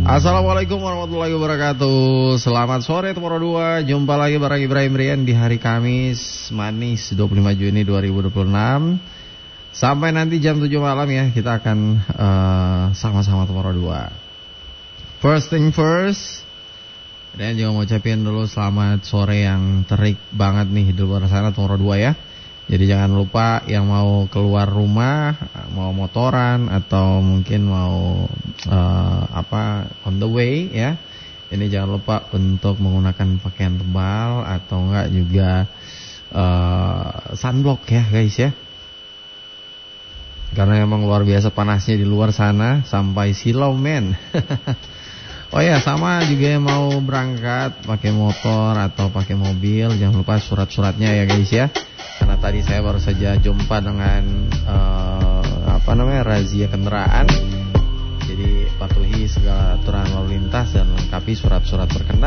Assalamualaikum warahmatullahi wabarakatuh. Selamat sore Tomoro 2. Jumpa lagi bareng Ibrahim Rian di hari Kamis manis 25 Juni 2026. Sampai nanti jam 7 malam ya, kita akan sama-sama Tomoro 2. First thing first, dan juga mau ucapin dulu selamat sore yang terik banget nih di luar sana Tomoro 2 ya. Jadi jangan lupa yang mau keluar rumah, mau motoran atau mungkin mau on the way ya. Ini jangan lupa untuk menggunakan pakaian tebal atau enggak juga sunblock ya guys ya. Karena emang luar biasa panasnya di luar sana sampai silau men. Oh ya, sama juga yang mau berangkat pakai motor atau pakai mobil, jangan lupa surat-suratnya ya guys ya. Karena tadi saya baru saja jumpa dengan razia kendaraan. Jadi patuhi segala aturan lalu lintas dan lengkapi surat-surat berkendara.